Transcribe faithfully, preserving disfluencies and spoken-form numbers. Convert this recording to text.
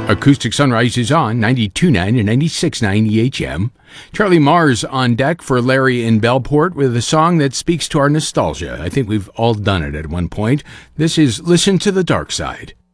Acoustic Sunrise is on ninety-two point nine and ninety-six point nine E H M. Charlie Mars on deck for Larry in Bellport with a song that speaks to our nostalgia. I think we've all done it at one point. This is Listen to the Dark Side.